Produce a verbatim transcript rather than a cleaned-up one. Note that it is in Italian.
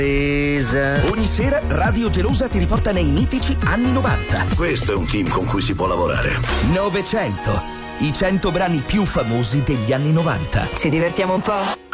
Ogni sera Radio Gelosa ti riporta nei mitici anni novanta. Questo è un team con cui si può lavorare. Novecento, i cento brani più famosi degli anni novanta. Ci divertiamo un po'?